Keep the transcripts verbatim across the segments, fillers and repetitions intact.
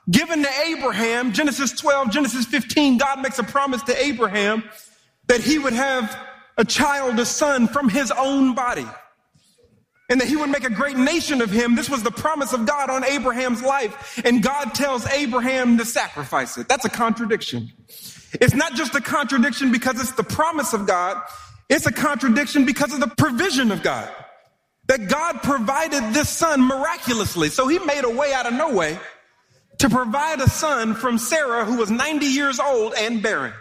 given to Abraham, Genesis twelve, Genesis fifteen, God makes a promise to Abraham that he would have a child, a son from his own body, and that he would make a great nation of him. This was the promise of God on Abraham's life, and God tells Abraham to sacrifice it. That's a contradiction. It's not just a contradiction because it's the promise of God. It's a contradiction because of the provision of God. That God provided this son miraculously. So he made a way out of no way to provide a son from Sarah, who was ninety years old and barren.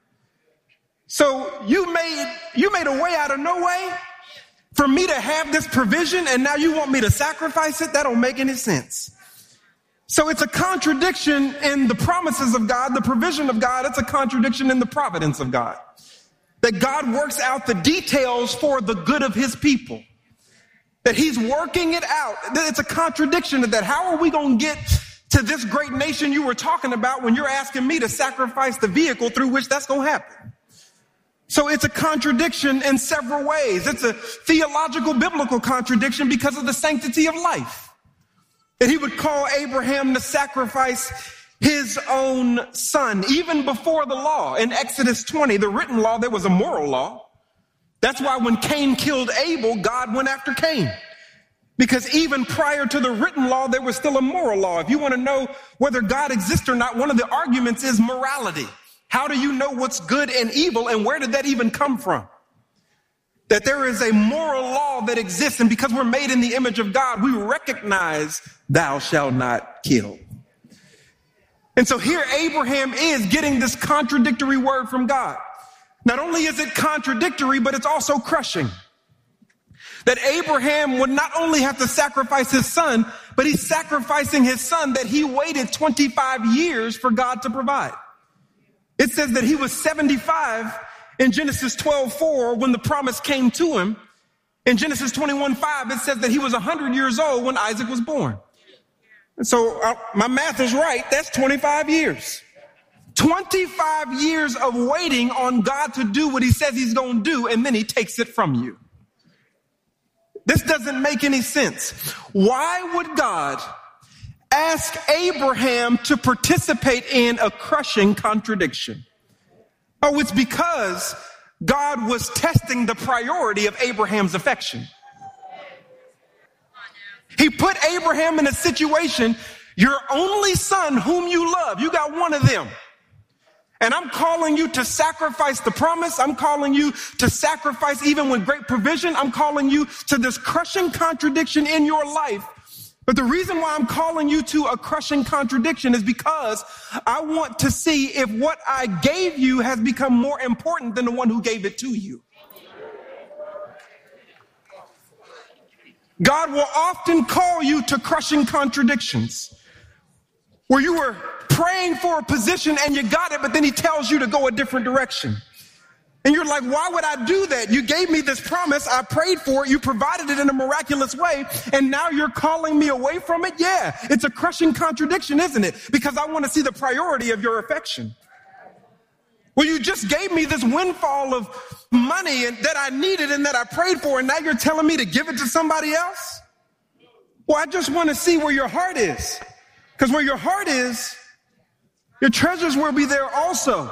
So you made, you made a way out of no way for me to have this provision, and now you want me to sacrifice it? That don't make any sense. So it's a contradiction in the promises of God, the provision of God. It's a contradiction in the providence of God. That God works out the details for the good of his people. That he's working it out. It's a contradiction to that. How are we going to get to this great nation you were talking about when you're asking me to sacrifice the vehicle through which that's going to happen? So it's a contradiction in several ways. It's a theological, biblical contradiction because of the sanctity of life. That he would call Abraham to sacrifice his own son, even before the law. In Exodus twenty, the written law, there was a moral law. That's why when Cain killed Abel, God went after Cain. Because even prior to the written law, there was still a moral law. If you want to know whether God exists or not, one of the arguments is morality. How do you know what's good and evil, and where did that even come from? That there is a moral law that exists, and because we're made in the image of God, we recognize thou shalt not kill. And so here Abraham is getting this contradictory word from God. Not only is it contradictory, but it's also crushing. That Abraham would not only have to sacrifice his son, but he's sacrificing his son that he waited twenty-five years for God to provide. It says that he was seventy-five in Genesis twelve four when the promise came to him. In Genesis twenty-one five, it says that he was one hundred years old when Isaac was born. And so uh, my math is right. That's twenty-five years. twenty-five years of waiting on God to do what he says he's going to do, and then he takes it from you. This doesn't make any sense. Why would God ask Abraham to participate in a crushing contradiction? Oh, it's because God was testing the priority of Abraham's affection. He put Abraham in a situation, your only son whom you love, you got one of them. And I'm calling you to sacrifice the promise. I'm calling you to sacrifice even with great provision. I'm calling you to this crushing contradiction in your life. But the reason why I'm calling you to a crushing contradiction is because I want to see if what I gave you has become more important than the one who gave it to you. God will often call you to crushing contradictions where you were praying for a position and you got it, but then he tells you to go a different direction. And you're like, why would I do that? You gave me this promise. I prayed for it. You provided it in a miraculous way. And now you're calling me away from it? Yeah, it's a crushing contradiction, isn't it? Because I want to see the priority of your affection. Well, you just gave me this windfall of money and that I needed and that I prayed for, and now you're telling me to give it to somebody else? Well, I just want to see where your heart is. Because where your heart is, your treasures will be there also.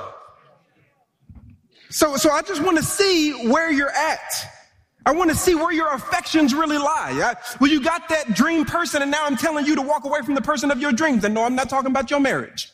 So, so I just want to see where you're at. I want to see where your affections really lie. I, well, you got that dream person, and now I'm telling you to walk away from the person of your dreams. And no, I'm not talking about your marriage.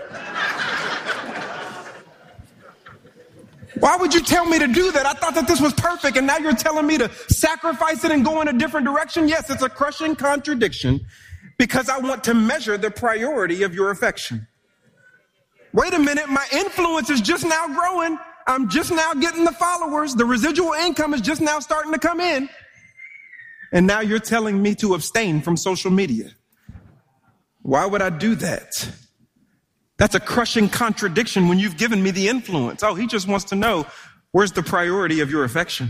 Why would you tell me to do that? I thought that this was perfect, and now you're telling me to sacrifice it and go in a different direction? Yes, it's a crushing contradiction because I want to measure the priority of your affection. Wait a minute, my influence is just now growing. I'm just now getting the followers. The residual income is just now starting to come in. And now you're telling me to abstain from social media. Why would I do that? That's a crushing contradiction when you've given me the influence. Oh, he just wants to know, where's the priority of your affection?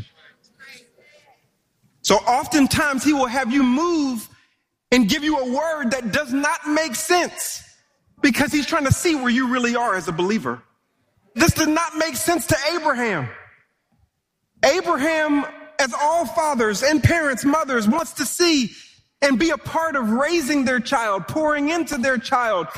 So oftentimes he will have you move and give you a word that does not make sense because he's trying to see where you really are as a believer. This did not make sense to Abraham. Abraham, as all fathers and parents, mothers, wants to see and be a part of raising their child, pouring into their child,